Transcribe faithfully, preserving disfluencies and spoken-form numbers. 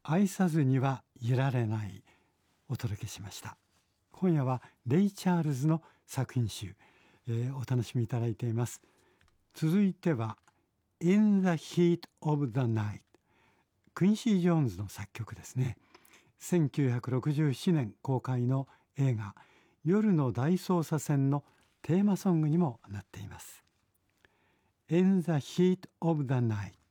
愛さずにはいられない、お届けしました。今夜はレイ・チャールズの作品集、えー、お楽しみいただいています。続いては In the Heat of the Night、 クインシー・ジョーンズの作曲ですね。せんきゅうひゃくろくじゅうななねん公開の映画夜の大捜査線のテーマソングにもなっています。 In the Heat of the Night